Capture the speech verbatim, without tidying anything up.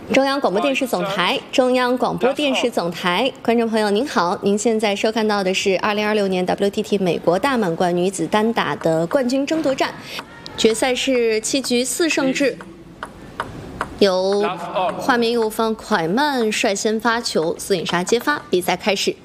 中央广播电视总台，中央广播电视总台，观众朋友您好，您现在收看到的是二零二六年 W T T 美国大满贯女子单打的冠军争夺战，决赛是七局四胜制，由画面右方蒯曼率先发球，苏颖莎接发，比赛开始。